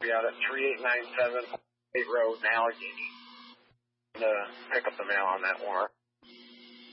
be out at 3897 State Road in Allegheny to pick up the mail on that warrant.